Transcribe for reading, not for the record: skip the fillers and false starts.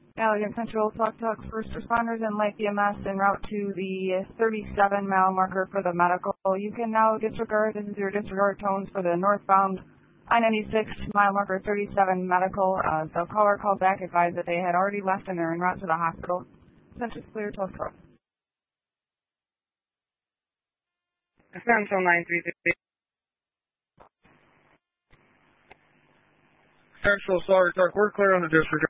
Allegan Central, Talk first responders and light EMS en route to the 37 mile marker for the medical. You can now disregard, this is your disregard tones for the northbound I-96 mile marker 37 medical. The caller called back, advised that they had already left and they're en route to the hospital. Central clear, Talk. Central 933. Central, sorry, Talk, we're clear on the disregard.